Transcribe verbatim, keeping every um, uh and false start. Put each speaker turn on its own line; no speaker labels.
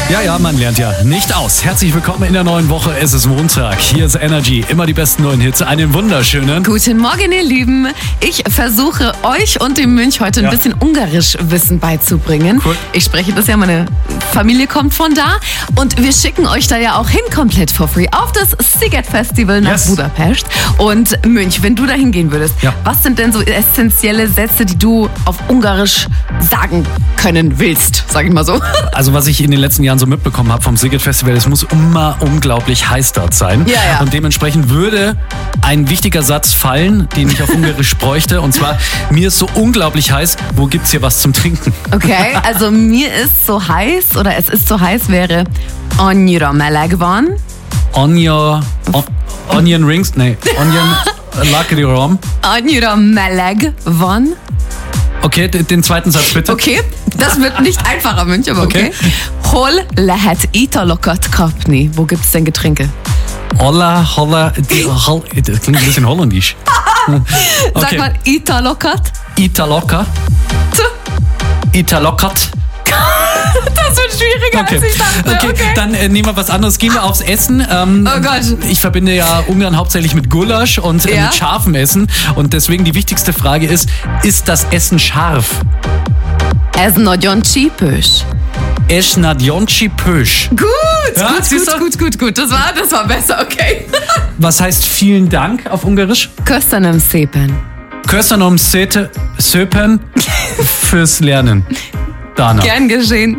Ja, ja, man lernt ja nicht aus. Herzlich willkommen in der neuen Woche. Es ist Montag. Hier ist Energy. Immer die besten neuen Hits. Einen wunderschönen
Guten Morgen, ihr Lieben. Ich versuche euch und dem Mönch heute ein
Ja.
bisschen Ungarisch-Wissen beizubringen.
Cool.
Ich spreche das ja, meine Familie kommt von da. Und wir schicken euch da ja auch hin, komplett for free, auf das Sziget Festival nach
Yes.
Budapest. Und Mönch, wenn du da hingehen würdest,
Ja.
was sind denn so essentielle Sätze, die du auf Ungarisch sagen können willst, sag ich mal so?
Also was ich in den letzten Jahren so mitbekommen habe vom Sziget Festival, es muss immer unglaublich heiß dort sein.
Ja, ja.
Und dementsprechend würde ein wichtiger Satz fallen, den ich auf Ungarisch bräuchte. Und zwar, mir ist so unglaublich heiß, wo gibt's hier was zum Trinken?
Okay, also mir ist so heiß, oder es ist so heiß, wäre annyira meleg van.
Onion, o, Onion Rings? Nee, Onion Luckily Rom.
Annyira meleg van.
Okay, den, den zweiten Satz bitte.
Okay, das wird nicht einfacher, Mönch, aber okay.
Okay.
Hol lehet italokat kapni? Wo gibt es denn Getränke?
Holla, holla, die, hol, das klingt ein bisschen holländisch.
Sag
Okay.
mal Italokat.
Italoka. Italokat.
Das wird schwieriger,
Okay.
als ich dachte.
Okay,
Okay.
dann äh, nehmen wir was anderes. Gehen wir aufs Essen. Ähm,
Oh Gott.
Ich verbinde ja Ungarn hauptsächlich mit Gulasch und äh,
Ja.
mit scharfem Essen. Und deswegen die wichtigste Frage ist, ist das Essen scharf?
Ez nagyon csípős.
Es nadjonci pösch.
Gut,
Ja,
gut,
siehst
gut,
du?
gut, gut, gut. Das war, das war besser, okay.
Was heißt vielen Dank auf Ungarisch?
Köszönöm szépen.
Köszönöm szépen fürs Lernen. Dana.
Gern geschehen.